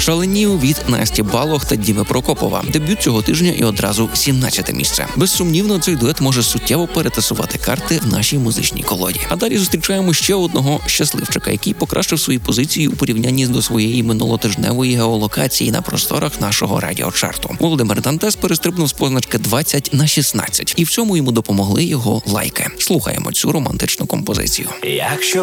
«Шаленію» від Насті Балох та Діми Прокопова. Дебют цього тижня і одразу 17-те місце. Безсумнівно, цей дует може суттєво перетасувати карти в нашій музичній колоді. А далі зустрічаємо ще одного щасливчика, який покращив свої позиції у порівнянні до своєї минулотижневої геолокації на просторах нашого радіочарту. Володимир Дантес перестрибнув з позначки 20 на 16. І в цьому йому допомогли його лайки. Слухаємо цю романтичну композицію. Якщо